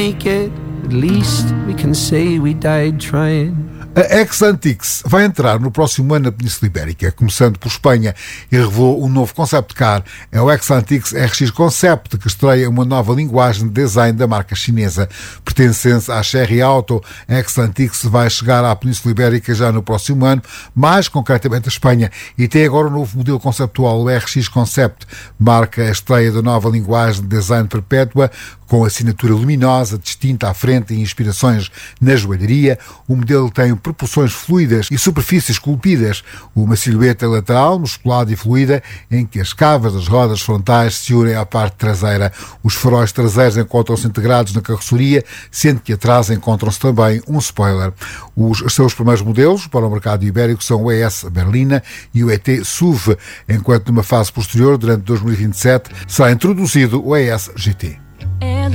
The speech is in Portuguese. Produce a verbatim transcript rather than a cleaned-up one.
make it, at least we can say we died trying. A Xantix vai entrar no próximo ano na Península Ibérica, começando por Espanha, e revelou um novo concept car. É o Xantix R X Concept, que estreia uma nova linguagem de design da marca chinesa. Pertencente à Chery Auto, a Xantix vai chegar à Península Ibérica já no próximo ano, mais concretamente a Espanha, e tem agora um novo modelo conceptual, o R X Concept. Marca a estreia da nova linguagem de design perpétua, com assinatura luminosa, distinta à frente e inspirações na joalharia. O modelo tem propulsões fluidas e superfícies esculpidas, uma silhueta lateral musculada e fluida, em que as cavas das rodas frontais se unem à parte traseira. Os faróis traseiros encontram-se integrados na carroceria, sendo que atrás encontram-se também um spoiler. Os seus primeiros modelos para o mercado ibérico são o E S Berlina e o E T S U V, enquanto numa fase posterior, durante dois mil e vinte e sete, será introduzido o E S G T.